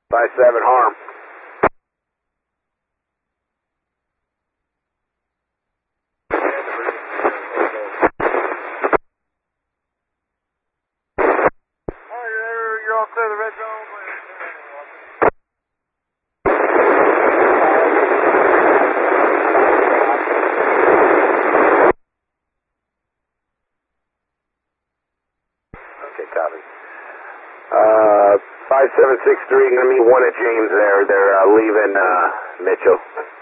5-7 harm. You're all clear, the red zone. Okay, copy. 5763, going to meet one at James there. They're leaving Mitchell.